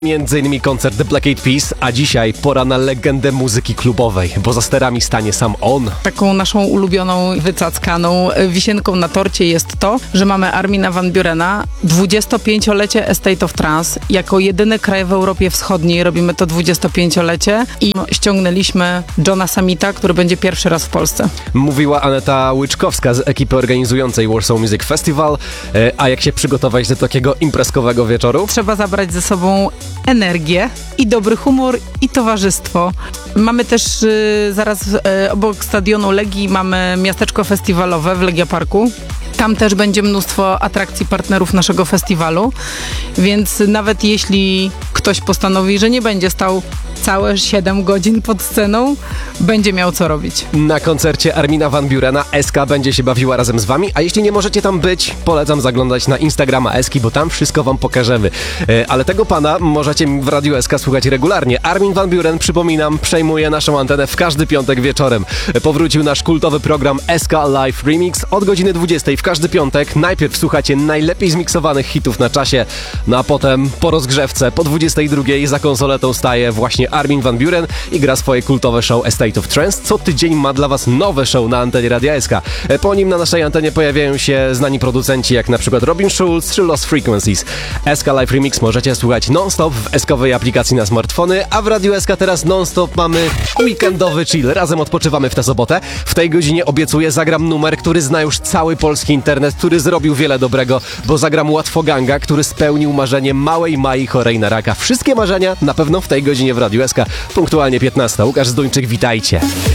Między innymi koncert The Black Eyed Peas, a dzisiaj pora na legendę muzyki klubowej, bo za sterami stanie sam on. Taką naszą ulubioną, wycackaną wisienką na torcie jest to, że mamy Armina van Burena, 25-lecie Estate of Trance. Jako jedyny kraj w Europie Wschodniej robimy to 25-lecie i ściągnęliśmy Johna Summita, który będzie pierwszy raz w Polsce. Mówiła Aneta Łyczkowska z ekipy organizującej Warsaw Music Festival. A jak się przygotować do takiego imprezkowego wieczoru? Trzeba zabrać ze sobą energię i dobry humor i towarzystwo. Mamy też zaraz obok stadionu Legii mamy miasteczko festiwalowe w Legia Parku. Tam też będzie mnóstwo atrakcji partnerów naszego festiwalu, więc nawet jeśli ktoś postanowi, że nie będzie stał całe 7 godzin pod sceną, będzie miał co robić. Na koncercie Armina van Burena SK będzie się bawiła razem z wami, a jeśli nie możecie tam być, polecam zaglądać na Instagrama Eski, bo tam wszystko wam pokażemy. Ale tego pana możecie w Radiu SK słuchać regularnie. Armin van Buren, przypominam, przejmuje naszą antenę w każdy piątek wieczorem. Powrócił nasz kultowy program SK Live Remix od godziny 20 w każdy piątek. Najpierw słuchacie najlepiej zmiksowanych hitów na czasie, no a potem po rozgrzewce po 22 za konsoletą staje właśnie Armin van Buren i gra swoje kultowe show Estate of Trance. Co tydzień ma dla was nowe show na antenie Radia SK. Po nim na naszej antenie pojawiają się znani producenci jak na przykład Robin Schulz czy Lost Frequencies. SK Live Remix możecie słuchać non-stop w SK-owej aplikacji na smartfony, a w Radiu SK teraz non-stop mamy weekendowy chill. Razem odpoczywamy w tę sobotę. W tej godzinie obiecuję, zagram numer, który zna już cały polski internet, który zrobił wiele dobrego, bo zagram Łatwoganga, który spełnił marzenie małej Mai chorej na raka. Wszystkie marzenia na pewno w tej godzinie w Radiu SK. Punktualnie 15. Łukasz Zduńczyk, witajcie.